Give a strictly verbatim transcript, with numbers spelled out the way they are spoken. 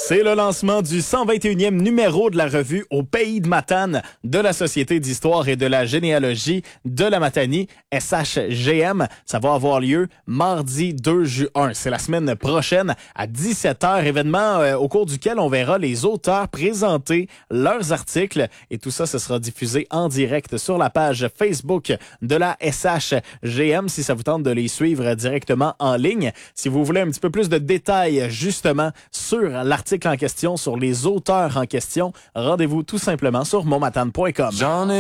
C'est le lancement du cent vingt et unième numéro de la revue Au pays de Matane de la Société d'histoire et de la généalogie de la Matanie, S H G M. Ça va avoir lieu mardi deux juin. C'est la semaine prochaine à dix-sept heures. Événement euh, au cours duquel on verra les auteurs présenter leurs articles. Et tout ça, ce sera diffusé en direct sur la page Facebook de la S H G M si ça vous tente de les suivre directement en ligne. Si vous voulez un petit peu plus de détails justement sur l'article en question, sur les auteurs en question, rendez-vous tout simplement sur montmatane point com.